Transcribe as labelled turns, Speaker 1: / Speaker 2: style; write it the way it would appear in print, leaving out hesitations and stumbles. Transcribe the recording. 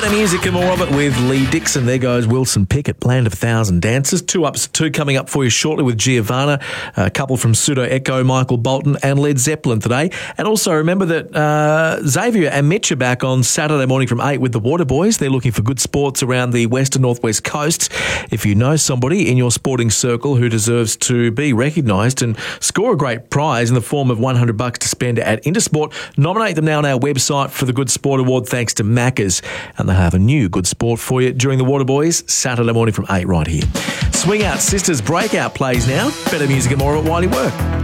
Speaker 1: Better music and more of it with Lee Dixon. There goes Wilson Pickett, Land of a Thousand Dancers. 2 Ups 2 coming up for you shortly with Giovanna, a couple from Pseudo Echo, Michael Bolton and Led Zeppelin today. And also remember that Xavier and Mitch are back on Saturday morning from 8 with the Waterboys. They're looking for good sports around the west and northwest coasts. If you know somebody in your sporting circle who deserves to be recognised and score a great prize in the form of $100 to spend at Intersport, nominate them now on our website for the Good Sport Award thanks to Macca's. And they'll have a new good sport for you during the Waterboys, Saturday morning from 8 right here. Swing Out Sisters Breakout plays now. Better music and more at While You Work.